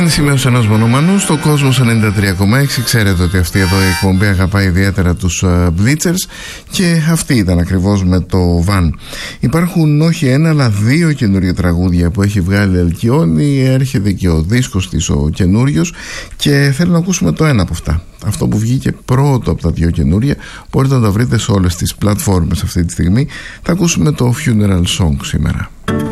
Ήταν η σημείωση ενός μονομανού στο Κόσμος 93,6. Ξέρετε ότι αυτή εδώ η εκπομπή αγαπάει ιδιαίτερα τους Blitzers και αυτή ήταν ακριβώς με το Van. Υπάρχουν όχι ένα αλλά δύο καινούργια τραγούδια που έχει βγάλει Αλκιόνι. Έρχεται και ο δίσκος της ο καινούριος και θέλω να ακούσουμε το ένα από αυτά. Αυτό που βγήκε πρώτο από τα δύο καινούρια. Μπορείτε να τα βρείτε σε όλες τις πλατφόρμες αυτή τη στιγμή. Θα ακούσουμε το Funeral Song σήμερα.